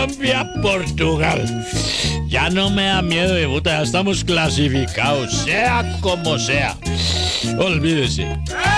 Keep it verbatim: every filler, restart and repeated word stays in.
Colombia-Portugal. Ya no me da miedo de puta, ya estamos clasificados, sea como sea. Olvídese.